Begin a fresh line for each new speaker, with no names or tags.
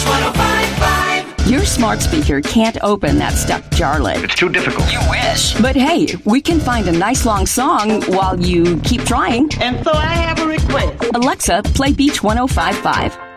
Beach 105.5.
Your smart speaker can't open that stuck jarlet.
It's too difficult.
You wish. But hey, we can find a nice long song while you keep trying.
And so I have a request.
Alexa, play Beach 105.5.